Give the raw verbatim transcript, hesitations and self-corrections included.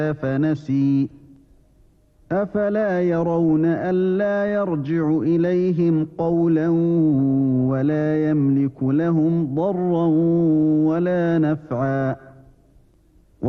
فنسي أفلا يرون ألا يرجع إليهم قولا ولا يملك لهم ضرا ولا نفعا